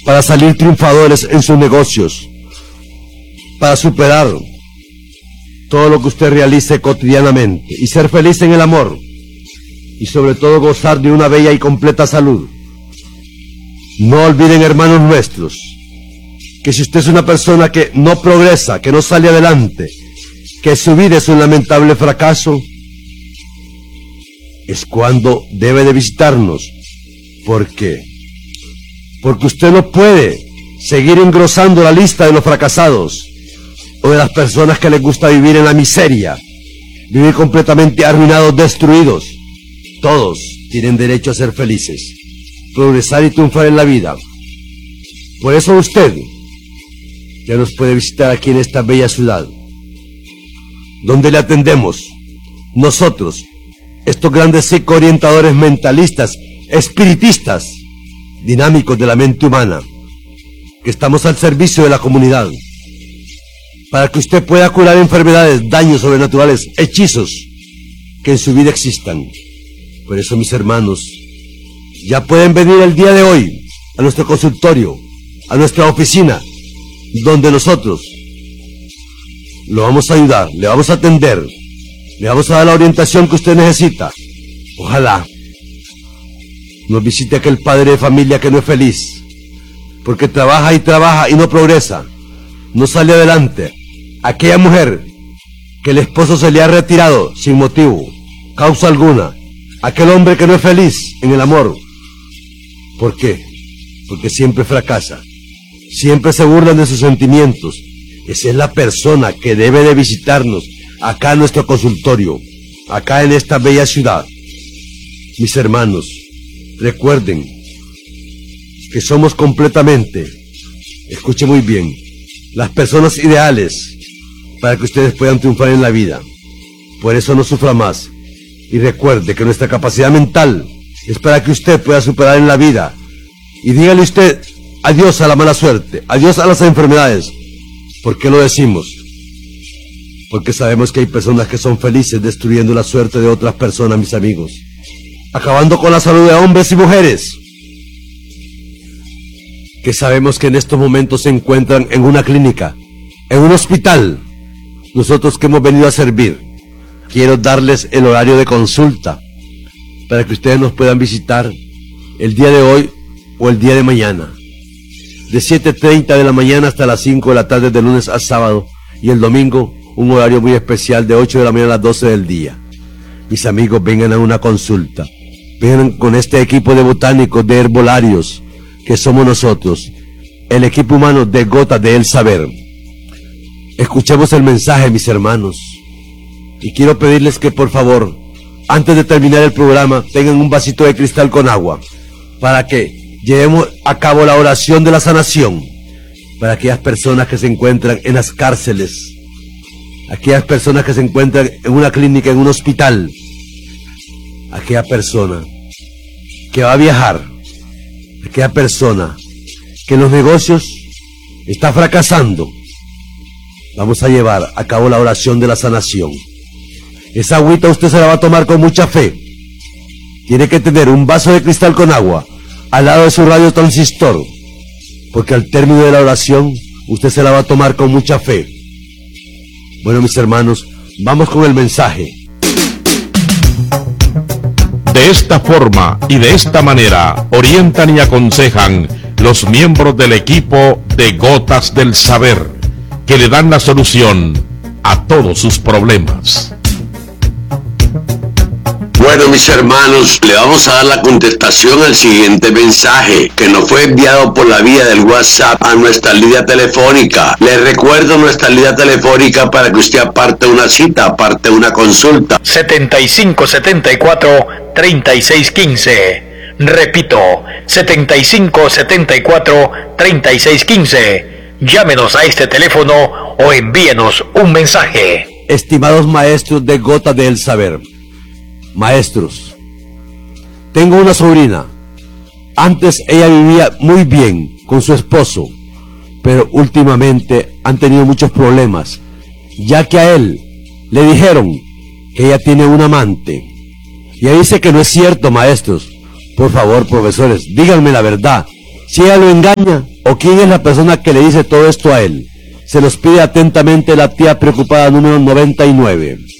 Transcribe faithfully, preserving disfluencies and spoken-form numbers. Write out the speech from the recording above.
para salir triunfadores en sus negocios, para superar todo lo que usted realice cotidianamente y ser feliz en el amor y sobre todo gozar de una bella y completa salud. No olviden, hermanos nuestros, que si usted es una persona que no progresa, que no sale adelante, que su vida es un lamentable fracaso, es cuando debe de visitarnos. ¿Por qué? Porque usted no puede seguir engrosando la lista de los fracasados o de las personas que les gusta vivir en la miseria, vivir completamente arruinados, destruidos. Todos tienen derecho a ser felices, progresar y triunfar en la vida. Por eso usted ya nos puede visitar aquí en esta bella ciudad, donde le atendemos nosotros, estos grandes psicoorientadores mentalistas, espiritistas, dinámicos de la mente humana, que estamos al servicio de la comunidad, para que usted pueda curar enfermedades, daños sobrenaturales, hechizos que en su vida existan. Por eso, mis hermanos, ya pueden venir el día de hoy a nuestro consultorio, a nuestra oficina, donde nosotros lo vamos a ayudar, le vamos a atender, le vamos a dar la orientación que usted necesita. Ojalá nos visite aquel padre de familia que no es feliz, porque trabaja y trabaja y no progresa, no sale adelante. Aquella mujer que el esposo se le ha retirado sin motivo, causa alguna. Aquel hombre que no es feliz en el amor. ¿Por qué? Porque siempre fracasa, siempre se burlan de sus sentimientos. Esa es la persona que debe de visitarnos acá en nuestro consultorio, acá en esta bella ciudad. Mis hermanos, recuerden que somos completamente, escuche muy bien, las personas ideales para que ustedes puedan triunfar en la vida. Por eso no sufra más. Y recuerde que nuestra capacidad mental es para que usted pueda superar en la vida. Y dígale usted adiós a la mala suerte, adiós a las enfermedades. ¿Por qué lo decimos? Porque sabemos que hay personas que son felices destruyendo la suerte de otras personas, mis amigos, acabando con la salud de hombres y mujeres que sabemos que en estos momentos se encuentran en una clínica, en un hospital. Nosotros que hemos venido a servir, quiero darles el horario de consulta para que ustedes nos puedan visitar el día de hoy o el día de mañana, de siete treinta de la mañana hasta las cinco de la tarde, de lunes a sábado, y el domingo un horario muy especial de ocho de la mañana a las doce del día. Mis amigos, vengan a una consulta, vengan con este equipo de botánicos, de herbolarios, que somos nosotros, el equipo humano de Gotas del Saber. Escuchemos el mensaje, mis hermanos, y quiero pedirles que por favor, antes de terminar el programa, tengan un vasito de cristal con agua, para que llevemos a cabo la oración de la sanación, para aquellas personas que se encuentran en las cárceles, aquellas personas que se encuentran en una clínica, en un hospital, aquella persona que va a viajar, aquella persona que en los negocios está fracasando. Vamos a llevar a cabo la oración de la sanación. Esa agüita usted se la va a tomar con mucha fe. Tiene que tener un vaso de cristal con agua al lado de su radio transistor, porque al término de la oración usted se la va a tomar con mucha fe. Bueno, mis hermanos, vamos con el mensaje. De esta forma y de esta manera orientan y aconsejan los miembros del equipo de Gotas del Saber, que le dan la solución a todos sus problemas. Bueno, mis hermanos, le vamos a dar la contestación al siguiente mensaje que nos fue enviado por la vía del WhatsApp a nuestra línea telefónica. Les recuerdo nuestra línea telefónica para que usted aparte una cita, aparte una consulta. setenta y cinco setenta y cuatro treinta y seis quince. Repito, setenta y cinco setenta y cuatro treinta y seis quince. Llámenos a este teléfono o envíenos un mensaje. Estimados maestros de Gotas del Saber, maestros, tengo una sobrina. Antes ella vivía muy bien con su esposo, pero últimamente han tenido muchos problemas, ya que a él le dijeron que ella tiene un amante. Y ella dice que no es cierto, maestros. Por favor, profesores, díganme la verdad. si ella lo engaña o quién es la persona que le dice todo esto a él. Se los pide atentamente la tía preocupada número noventa y nueve.